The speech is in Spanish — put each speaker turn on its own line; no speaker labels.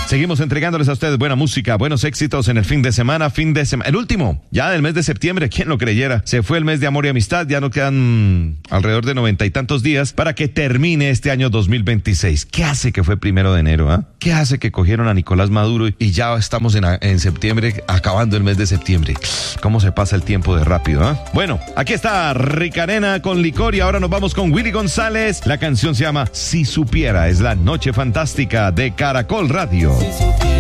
Seguimos entregándoles a ustedes buena música, buenos éxitos en el fin de semana, el último, ya del mes de septiembre, ¿quién lo creyera? Se fue el mes de amor y amistad, ya nos quedan alrededor de 90 y tantos días para que termine este año 2026. ¿Qué hace que fue 1 de enero? ¿Ah? ¿Qué hace que cogieron a Nicolás Maduro y ya estamos en septiembre, acabando el mes de septiembre? ¿Cómo se pasa el tiempo de rápido? ¿Ah? Bueno, aquí está Ricarena con Licor y ahora nos vamos con Willy González. La canción se llama Si Supiera, es la noche fantástica de Caracol Radio.